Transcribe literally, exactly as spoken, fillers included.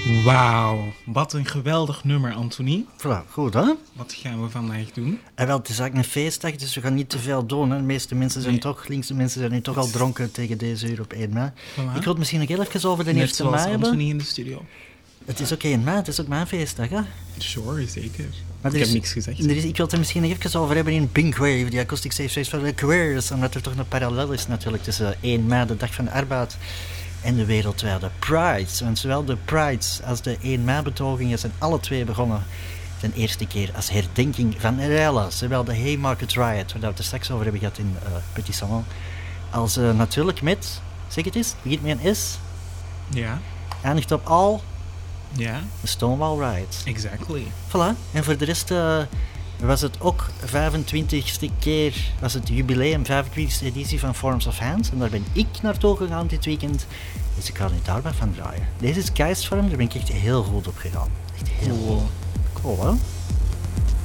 Wauw, wat een geweldig nummer, Anthony. Voilà, goed hè? Wat gaan we vandaag doen? En wel, het is eigenlijk een feestdag, dus we gaan niet te veel doen. Hè. De meeste mensen zijn Nee. toch, linkse mensen zijn nu toch al dronken tegen deze uur op één mei. Voilà. Ik wil het misschien nog heel even over de Net eerste zoals mei hebben. Anthony in de studio. Het is ook één mei, het is ook mijn feestdag hè. Sure, zeker. Maar Ik er heb is- niks gezegd. Er is, ik wil het er misschien nog even over hebben in Pinkwave, die Acoustic Safe Space van de Queers, omdat er toch een parallel is natuurlijk tussen één mei, de dag van de arbeid, en de wereldwijde Prides. Want zowel de Prides als de één mei betogingen zijn alle twee begonnen ten eerste keer als herdenking van rellen. Zowel de Haymarket Riot, waar we het er straks over hebben gehad in uh, Petit Salon, als uh, natuurlijk met, zeg het eens, begint met een S, Ja, eindigt op al, ja, de Stonewall Riots. exactly. Voilà, en voor de rest uh, was het ook vijfentwintigste keer, was het jubileum, vijfentwintigste editie van Forms of Hands. En daar ben ik naartoe gegaan dit weekend, dus ik ga er niet daarbij van draaien. Deze is Geistvorm, daar ben ik echt heel goed op gegaan. Echt heel Cool. goed. Cool, hè?